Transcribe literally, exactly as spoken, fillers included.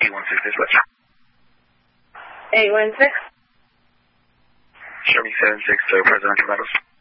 eight one six dispatch. eight one six. Show me seven six to Presidential Metals.